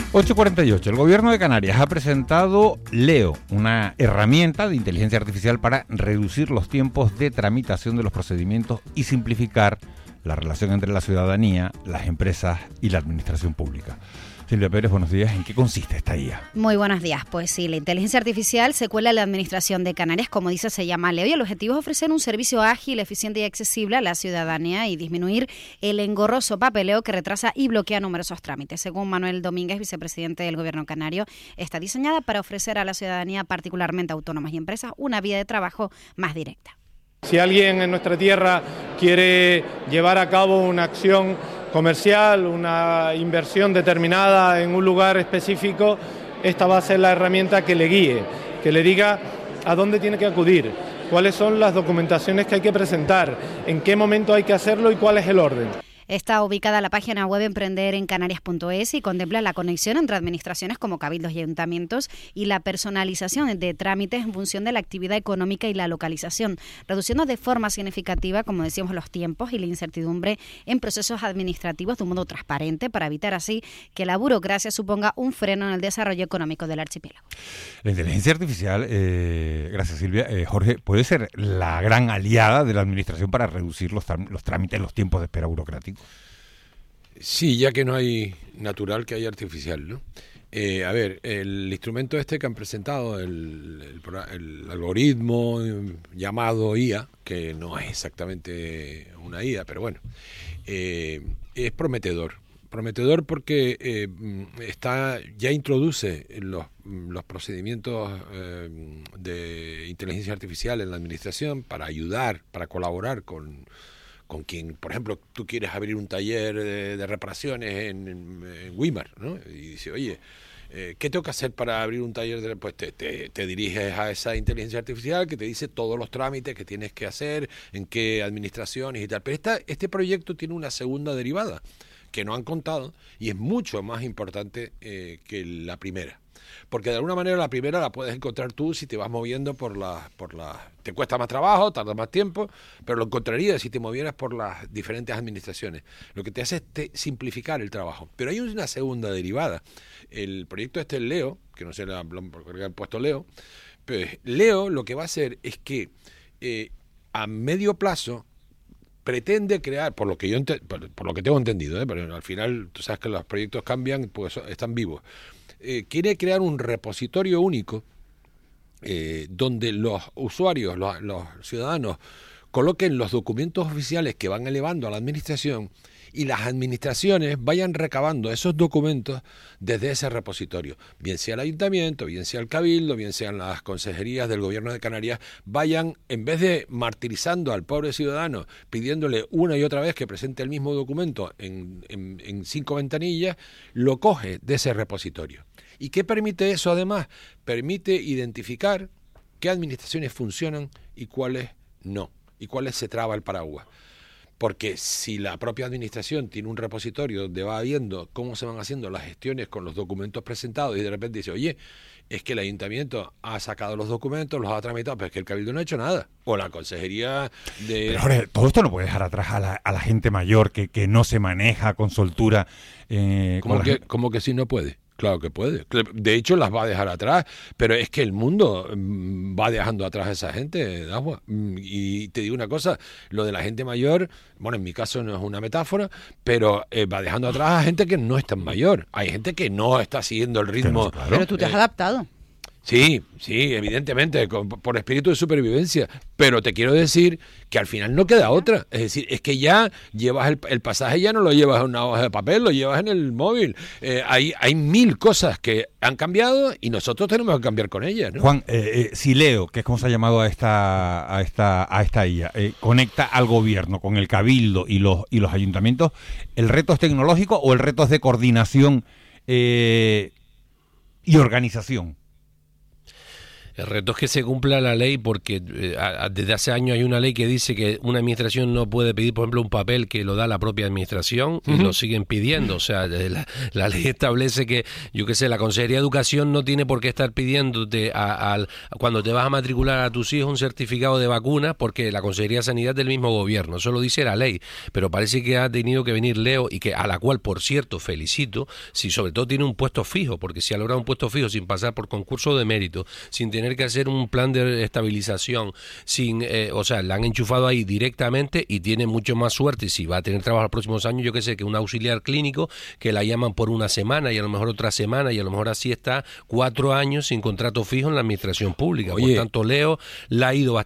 8:48. El gobierno de Canarias ha presentado Leo, una herramienta de inteligencia artificial para reducir los tiempos de tramitación de los procedimientos y simplificar la relación entre la ciudadanía, las empresas y la administración pública. Silvia Pérez, buenos días. ¿En qué consiste esta IA? Muy buenos días. Pues sí, la inteligencia artificial se cuela en la administración de Canarias, como dice, se llama Leo, y el objetivo es ofrecer un servicio ágil, eficiente y accesible a la ciudadanía y disminuir el engorroso papeleo que retrasa y bloquea numerosos trámites. Según Manuel Domínguez, vicepresidente del Gobierno canario, está diseñada para ofrecer a la ciudadanía, particularmente autónomas y empresas, una vía de trabajo más directa. Si alguien en nuestra tierra quiere llevar a cabo una acción comercial, una inversión determinada en un lugar específico, esta va a ser la herramienta que le guíe, que le diga a dónde tiene que acudir, cuáles son las documentaciones que hay que presentar, en qué momento hay que hacerlo y cuál es el orden. Está ubicada la página web emprenderencanarias.es y contempla la conexión entre administraciones como cabildos y ayuntamientos y la personalización de trámites en función de la actividad económica y la localización, reduciendo de forma significativa, como decíamos, los tiempos y la incertidumbre en procesos administrativos de un modo transparente para evitar así que la burocracia suponga un freno en el desarrollo económico del archipiélago. La inteligencia artificial, gracias Silvia, Jorge, puede ser la gran aliada de la administración para reducir los trámites, los tiempos de espera burocráticos. Sí, ya que no hay natural, que hay artificial, ¿no? A ver, el instrumento este que han presentado, el algoritmo llamado IA, que no es exactamente una IA, pero bueno, es prometedor. Prometedor porque ya introduce los procedimientos de inteligencia artificial en la administración para ayudar, para colaborar con quien, por ejemplo, tú quieres abrir un taller de reparaciones en Weimar, ¿no? Y dice, oye, ¿qué tengo que hacer para abrir un taller? Pues te diriges a esa inteligencia artificial que te dice todos los trámites que tienes que hacer, en qué administraciones y tal. Pero este proyecto tiene una segunda derivada que no han contado y es mucho más importante que la primera. Porque de alguna manera la primera la puedes encontrar tú si te vas moviendo te cuesta más trabajo, tarda más tiempo, pero lo encontrarías si te movieras por las diferentes administraciones. Lo que te hace es simplificar el trabajo. Pero hay una segunda derivada. El proyecto este, el Leo, que no sé por qué han puesto Leo, pues Leo lo que va a hacer es que a medio plazo pretende crear, por lo que tengo entendido, pero al final tú sabes que los proyectos cambian, pues están vivos. Quiere crear un repositorio único donde los usuarios, los ciudadanos, coloquen los documentos oficiales que van elevando a la administración y las administraciones vayan recabando esos documentos desde ese repositorio, bien sea el ayuntamiento, bien sea el cabildo, bien sean las consejerías del gobierno de Canarias, vayan, en vez de martirizando al pobre ciudadano, pidiéndole una y otra vez que presente el mismo documento en 5 ventanillas, lo coge de ese repositorio. ¿Y qué permite eso además? Permite identificar qué administraciones funcionan y cuáles no, y cuáles se traba el paraguas. Porque si la propia administración tiene un repositorio donde va viendo cómo se van haciendo las gestiones con los documentos presentados y de repente dice, oye, es que el ayuntamiento ha sacado los documentos, los ha tramitado, pero es que el cabildo no ha hecho nada. O la consejería de... Pero Jorge, todo esto no puede dejar atrás a la gente mayor que no se maneja con soltura. ¿Cómo que sí no puede? Claro que puede. De hecho, las va a dejar atrás, pero es que el mundo va dejando atrás a esa gente, Dagua. Y te digo una cosa, lo de la gente mayor, bueno, en mi caso no es una metáfora, pero va dejando atrás a gente que no es tan mayor. Hay gente que no está siguiendo el ritmo. Claro. Pero tú te has adaptado. Sí, evidentemente, por espíritu de supervivencia, pero te quiero decir que al final no queda otra, es decir, es que ya llevas el pasaje, ya no lo llevas en una hoja de papel, lo llevas en el móvil, hay 1000 cosas que han cambiado y nosotros tenemos que cambiar con ellas, ¿no? Juan, si Leo, que es como se ha llamado a esta IA, conecta al gobierno con el cabildo y los ayuntamientos, ¿el reto es tecnológico o el reto es de coordinación y organización? El reto es que se cumpla la ley, porque desde hace años hay una ley que dice que una administración no puede pedir, por ejemplo, un papel que lo da la propia administración, y lo siguen pidiendo. O sea, la ley establece que, yo qué sé, la Consejería de Educación no tiene por qué estar pidiéndote cuando te vas a matricular a tus hijos un certificado de vacuna, porque la Consejería de Sanidad es del mismo gobierno. Eso lo dice la ley. Pero parece que ha tenido que venir Leo, y que a la cual, por cierto, felicito, si sobre todo tiene un puesto fijo, porque si ha logrado un puesto fijo sin pasar por concurso de mérito, sin tener que hacer un plan de estabilización, o sea, la han enchufado ahí directamente, y tiene mucho más suerte si va a tener trabajo los próximos años, yo que sé, que un auxiliar clínico que la llaman por una semana y a lo mejor otra semana, y a lo mejor así está 4 años sin contrato fijo en la administración pública. Oye, por tanto, Leo la ha ido